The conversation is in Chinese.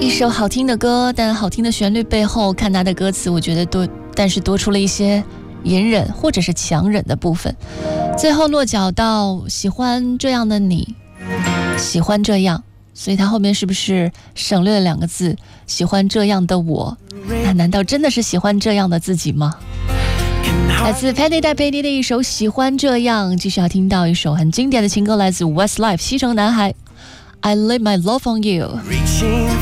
一首好听的歌，但好听的旋律背后，看它的歌词，我觉得多出了一些隐忍或者是强忍的部分。最后落脚到喜欢这样的你，喜欢这样，所以它后面是不是省略了两个字？喜欢这样的我，那难道真的是喜欢这样的自己吗？来自 Penny 带贝妮的一首《喜欢这样》，继续要听到一首很经典的情歌，来自 Westlife 西城男孩 I Lay My Love On You。